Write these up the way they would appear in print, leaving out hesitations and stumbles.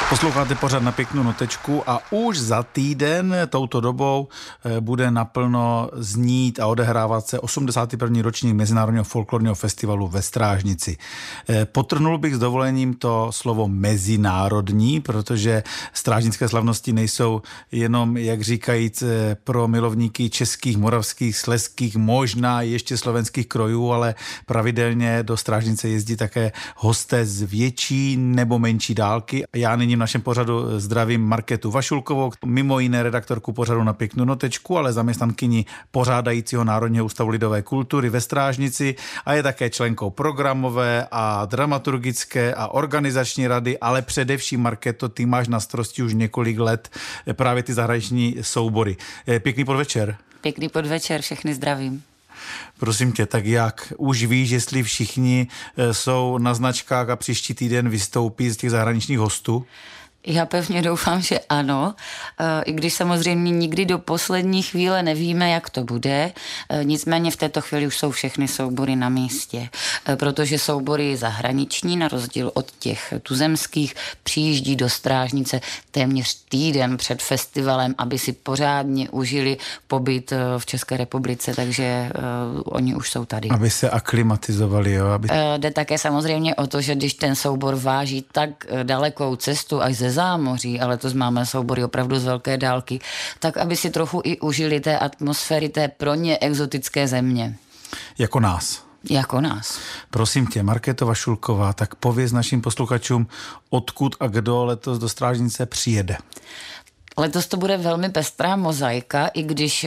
Posloucháte pořád Na pěknou notečku a už za týden touto dobou bude naplno znít a odehrávat se 81. ročník Mezinárodního folklorního festivalu ve Strážnici. Podtrhnul bych s dovolením to slovo mezinárodní, protože strážnické slavnosti nejsou jenom, jak říkajíc, pro milovníky českých, moravských, slezských, možná ještě slovenských krojů, ale pravidelně do Strážnice jezdí také hosté z větší nebo menší dálky. Já nyní v našem pořadu zdravím Markétu Vašulkovou, mimo jiné redaktorku pořadu Na pěknou notečku, ale zaměstnankyni pořádajícího Národního ústavu lidové kultury ve Strážnici a je také členkou programové a dramaturgické a organizační rady, ale především, Markéto, ty máš na starosti už několik let právě ty zahraniční soubory. Pěkný podvečer. Pěkný podvečer, všechny zdravím. Prosím tě, tak jak? Už víš, jestli všichni jsou na značkách a příští týden vystoupí z těch zahraničních hostů? Já pevně doufám, že ano, i když samozřejmě nikdy do poslední chvíle nevíme, jak to bude. Nicméně v této chvíli už jsou všechny soubory na místě, protože soubory zahraniční, na rozdíl od těch tuzemských, přijíždí do Strážnice téměř týden před festivalem, aby si pořádně užili pobyt v České republice, takže oni už jsou tady. Aby se aklimatizovali, jo? Jde také samozřejmě o to, že když ten soubor váží tak dalekou cestu až ze zámoří, ale to máme soubory opravdu z velké dálky, tak aby si trochu i užili té atmosféry té pro ně exotické země. Jako nás. Jako nás. Prosím tě, Markéto Vašulková, tak pověz našim posluchačům, odkud a kdo letos do Strážnice přijede. Letos to bude velmi pestrá mozaika, i když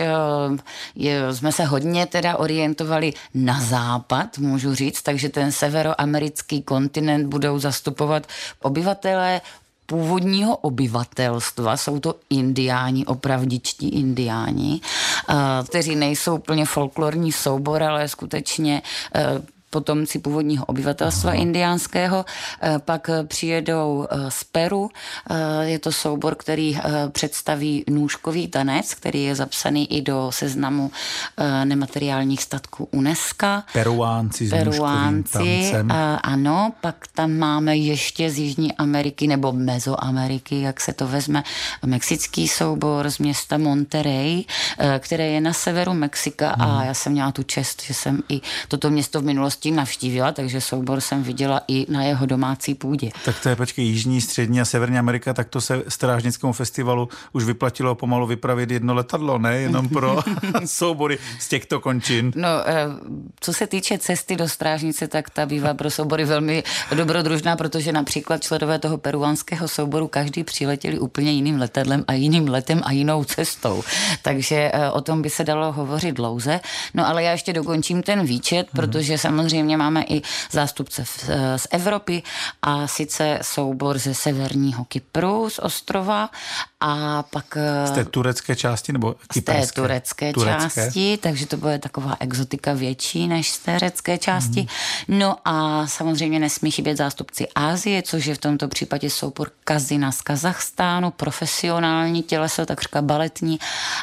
jsme se hodně teda orientovali na západ, můžu říct, takže ten severoamerický kontinent budou zastupovat obyvatelé původního obyvatelstva, jsou to indiáni, opravdičtí indiáni, kteří nejsou plně folklorní soubor, ale skutečně potomci původního obyvatelstva indiánského, pak přijedou z Peru, je to soubor, který představí nůžkový tanec, který je zapsaný i do seznamu nemateriálních statků UNESCO. Peruánci s nůžkovým tancem. Ano, pak tam máme ještě z Jižní Ameriky nebo Mezoameriky, jak se to vezme, mexický soubor z města Monterrey, které je na severu Mexika a já jsem měla tu čest, že jsem i toto město v minulosti navštívila, takže soubor jsem viděla i na jeho domácí půdě. Tak to je, Jižní, Střední a Severní Amerika, tak to se Strážnickému festivalu už vyplatilo pomalu vypravit jedno letadlo, ne? Jenom pro soubory z těchto končin. No, co se týče cesty do Strážnice, tak ta bývá pro soubory velmi dobrodružná, protože například členové toho peruánského souboru každý přiletěli úplně jiným letadlem a jiným letem a jinou cestou. Takže o tom by se dalo hovořit dlouze. No, ale já ještě dokončím ten výčet, protože samozřejmě máme i zástupce z Evropy a sice soubor ze severního Kypru, z ostrova a pak z té turecké části nebo kyperské? Z té turecké části, takže to bude taková exotika větší než z té řecké části. No a samozřejmě nesmí chybět zástupci Asie, což je v tomto případě soubor Kazina z Kazachstánu, profesionální těleso, takřka baletní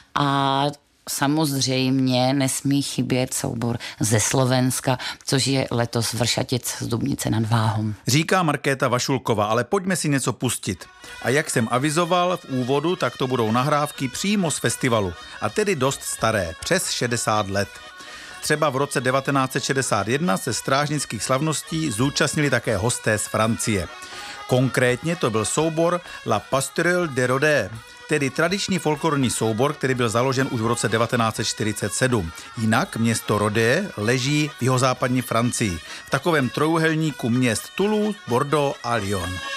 a samozřejmě nesmí chybět soubor ze Slovenska, což je letos Vršatěc z Dubnice nad Váhom. Říká Markéta Vašulková, ale pojďme si něco pustit. A jak jsem avizoval v úvodu, tak to budou nahrávky přímo z festivalu. A tedy dost staré, přes 60 let. Třeba v roce 1961 se strážnických slavností zúčastnili také hosté z Francie. Konkrétně to byl soubor La Pastorelle de Rodé, tedy tradiční folklorní soubor, který byl založen už v roce 1947. Jinak město Rodé leží v jihozápadní Francii, v takovém trojúhelníku měst Toulouse, Bordeaux a Lyon.